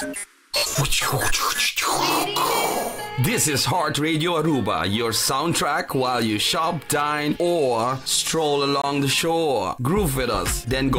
This is Heart Radio Aruba, your soundtrack while you shop, dine, or stroll along the shore. Groove with us, then go